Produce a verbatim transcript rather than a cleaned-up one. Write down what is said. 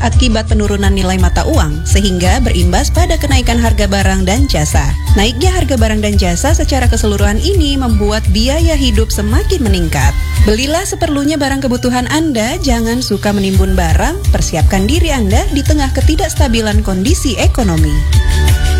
akibat penurunan nilai mata uang, sehingga berimbas pada kenaikan harga barang dan jasa. Naiknya harga barang dan jasa secara keseluruhan ini membuat biaya hidup semakin meningkat. Belilah seperlunya barang kebutuhan Anda, jangan suka menimbun barang, persiapkan diri Anda di tengah ketidakstabilan kondisi ekonomi.